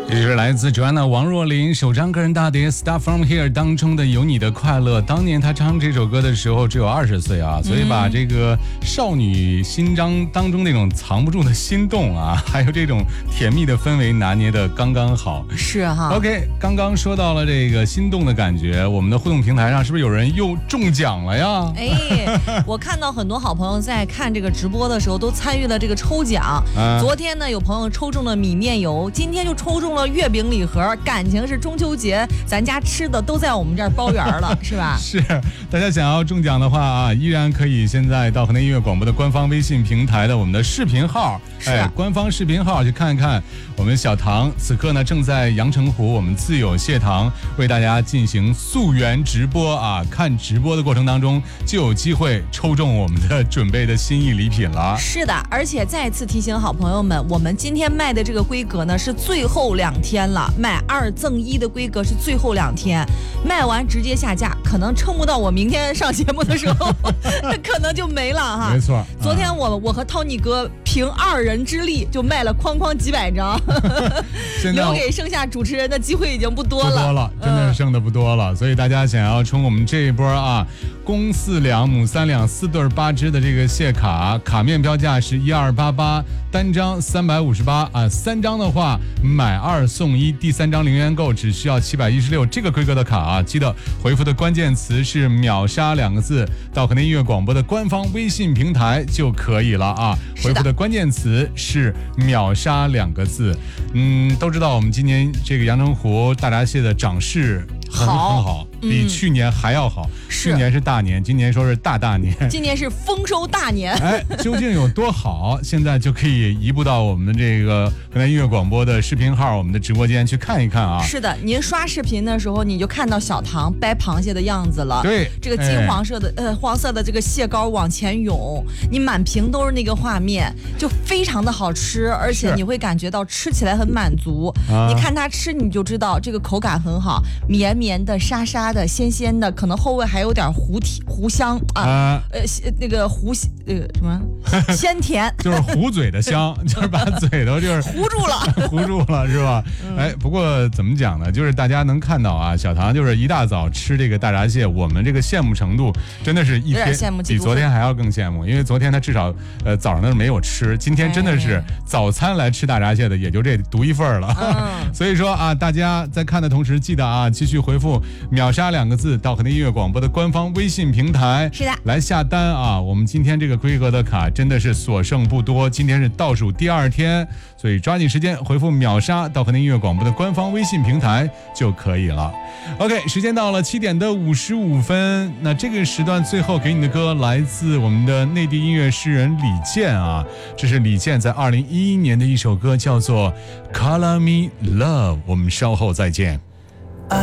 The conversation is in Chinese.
这是来自 Joanna 王若琳首张个人大碟 Start From Here 当中的有你的快乐。当年她唱这首歌的时候只有20岁啊，所以把这个少女心章当中那种藏不住的心动啊，还有这种甜蜜的氛围拿捏的刚刚好。 是哈 OK， 刚刚说到了这个心动的感觉，我们的互动平台上是不是有人又中奖了呀？ 我看到很多好朋友在看这个直播的时候都参与了这个抽奖。昨天呢有朋友抽中了米面油，今天就抽中了月饼礼盒，感情是中秋节咱家吃的都在我们这儿包圆了，是吧？ 是，大家想要中奖的话啊，依然可以现在到河南音乐广播的官方微信平台的我们的视频号，官方视频号去看一看。我们小唐此刻呢正在阳澄湖我们自有蟹塘为大家进行溯源直播啊，看直播的过程当中就有机会抽中我们的准备的心意礼品了。 是的，而且再次提醒好朋友们，我们今天卖的这个规格呢是最后2天了，买2赠1的规格是最后2天，卖完直接下架，可能撑不到我明天上节目的时候可能就没了哈。 没错， 昨天我和Tony哥凭2人之力就卖了哐几百张留给剩下主持人的机会已经不多了， 真的是剩的不多了，所以大家想要冲我们这一波啊，公4两母3两4对8只的这个蟹卡，卡面标价是1288，单张358啊，3张的话买2送1，第3张0元购只需要716，这个规格的卡啊，记得回复的关键词是秒杀2个字到河南音乐广播的官方微信平台就可以了啊，回复的关键词是秒杀2个字。都知道我们今年这个阳澄湖大闸蟹的涨势很好，比去年还要好。去年是大年，今年说是大年， 今年是丰收大年。 究竟有多好？现在就可以移步到我们的这个河南音乐广播的视频号，我们的直播间去看一看啊。 是的，您刷视频的时候，你就看到小唐掰螃蟹的样子了。 对， 这个金黄色的黄色的这个蟹膏往前涌，你满屏都是那个画面，就非常的好吃，而且你会感觉到吃起来很满足。你看他吃，你就知道这个口感很好，绵绵的、沙沙的、鲜鲜的，可能后味还有点糊香啊，那个什么鲜甜， 就是糊嘴的香，就是把嘴都就是糊住了是吧？不过怎么讲呢？就是大家能看到啊，小唐就是一大早吃这个大闸蟹，我们这个羡慕程度真的是一天比昨天还要更羡慕，因为昨天他至少早上都没有吃，今天真的是早餐来吃大闸蟹的也就这独一份了。所以说啊，大家在看的同时记得啊，继续回复秒杀2个字到河南音乐广播的官方微信平台， 是的， 来下单啊。我们今天这个规格的卡真的是所剩不多，今天是倒数第2天，所以抓紧时间回复秒杀到河南音乐广播的官方微信平台就可以了。OK， 时间到了7点55分，那这个时段最后给你的歌来自我们的内地音乐诗人李健啊，这是李健在2011年的一首歌，叫做 Color Me Love， 我们稍后再见。